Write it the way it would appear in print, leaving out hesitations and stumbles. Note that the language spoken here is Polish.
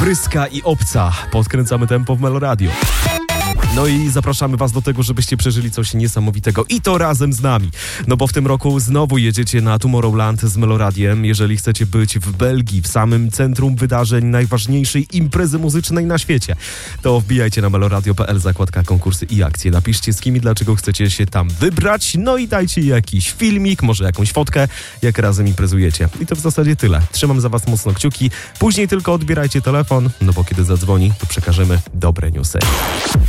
Bryska i Obca. Podkręcamy tempo w Meloradio. No i zapraszamy was do tego, żebyście przeżyli coś niesamowitego i to razem z nami. No bo w tym roku znowu jedziecie na Tomorrowland z Meloradiem. Jeżeli chcecie być w Belgii, w samym centrum wydarzeń najważniejszej imprezy muzycznej na świecie, to wbijajcie na meloradio.pl, zakładka konkursy i akcje. Napiszcie, z kim i dlaczego chcecie się tam wybrać. No i dajcie jakiś filmik, może jakąś fotkę, jak razem imprezujecie. I to w zasadzie tyle. Trzymam za was mocno kciuki. Później tylko odbierajcie telefon, no bo kiedy zadzwoni, to przekażemy dobre newsy.